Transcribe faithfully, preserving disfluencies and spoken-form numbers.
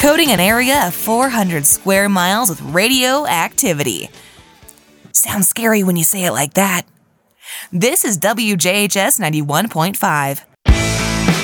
coating an area of four hundred square miles with radioactivity. Sounds scary when you say it like that. This is W J H S ninety-one point five.